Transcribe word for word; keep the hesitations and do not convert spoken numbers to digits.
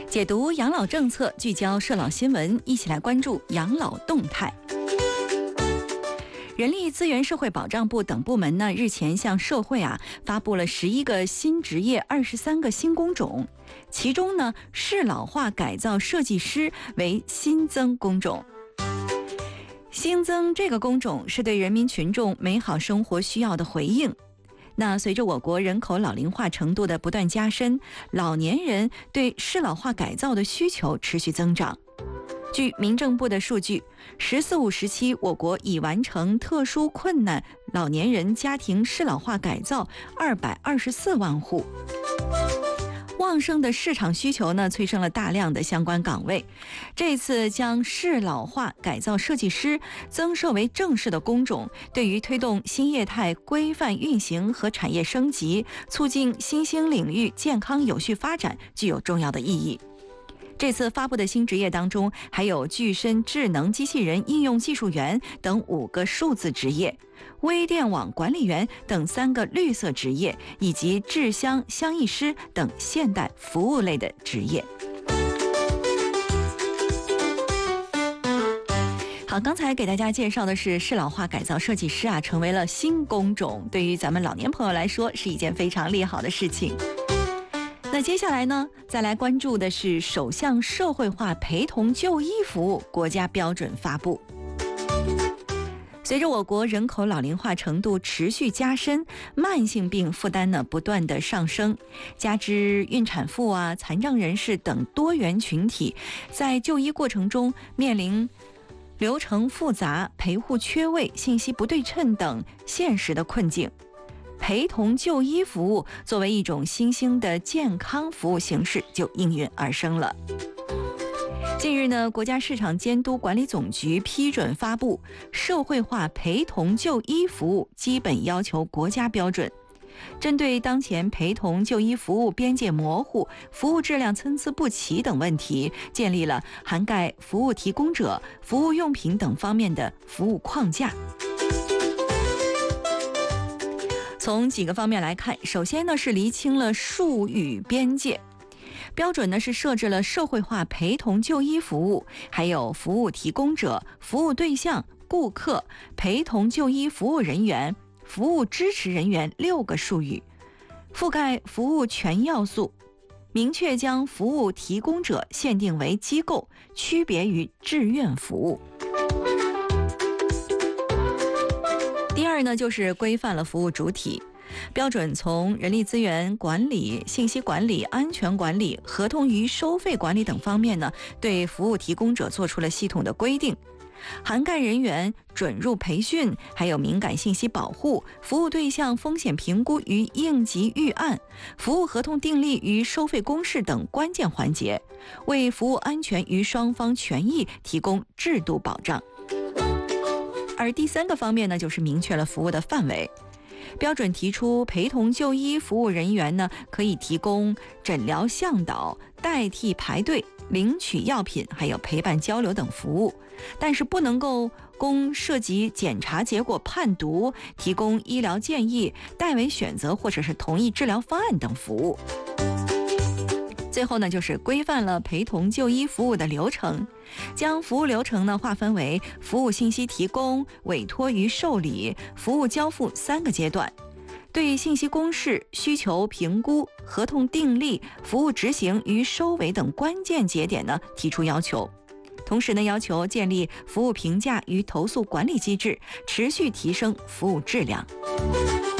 解读养老政策，聚焦社老新闻，一起来关注养老动态。人力资源社会保障部等部门呢，日前向社会啊发布了十一个新职业、二十三个新工种，其中呢，适老化改造设计师为新增工种。新增这个工种是对人民群众美好生活需要的回应。那随着我国人口老龄化程度的不断加深，老年人对适老化改造的需求持续增长。据民政部的数据，十四五时期我国已完成特殊困难老年人家庭适老化改造二百二十四万户。旺盛的市场需求呢，催生了大量的相关岗位。这次将适老化改造设计师增设为正式的工种，对于推动新业态规范运行和产业升级，促进新兴领域健康有序发展，具有重要的意义。这次发布的新职业当中，还有具身智能机器人应用技术员等五个数字职业，微电网管理员等三个绿色职业，以及制香香艺师等现代服务类的职业。好，刚才给大家介绍的是适老化改造设计师啊，成为了新工种，对于咱们老年朋友来说是一件非常利好的事情。那接下来呢，再来关注的是首项社会化陪同就医服务国家标准发布。随着我国人口老龄化程度持续加深，慢性病负担呢不断的上升，加之孕产妇啊、残障人士等多元群体在就医过程中面临流程复杂、陪护缺位、信息不对称等现实的困境。陪同就医服务作为一种新兴的健康服务形式就应运而生了。近日呢，国家市场监督管理总局批准发布《社会化陪同就医服务基本要求国家标准》，针对当前陪同就医服务边界模糊、服务质量参差不齐等问题，建立了涵盖服务提供者、服务用品等方面的服务框架。从几个方面来看，首先呢是厘清了术语边界。标准呢是设置了社会化陪同就医服务，还有服务提供者、服务对象、顾客、陪同就医服务人员、服务支持人员六个术语，覆盖服务全要素，明确将服务提供者限定为机构，区别于志愿服务。第二呢，就是规范了服务主体。标准从人力资源管理、信息管理、安全管理、合同与收费管理等方面呢，对服务提供者做出了系统的规定，涵盖人员准入培训，还有敏感信息保护、服务对象风险评估与应急预案、服务合同订立与收费公示等关键环节，为服务安全与双方权益提供制度保障。而第三个方面呢，就是明确了服务的范围。标准提出，陪同就医服务人员呢，可以提供诊疗向导、代替排队、领取药品，还有陪伴交流等服务，但是不能够供涉及检查结果判读、提供医疗建议、代为选择或者是同意治疗方案等服务。最后呢，就是规范了陪同就医服务的流程，将服务流程呢划分为服务信息提供、委托与受理、服务交付三个阶段，对信息公示、需求评估、合同订立、服务执行与收尾等关键节点呢提出要求。同时呢，要求建立服务评价与投诉管理机制，持续提升服务质量。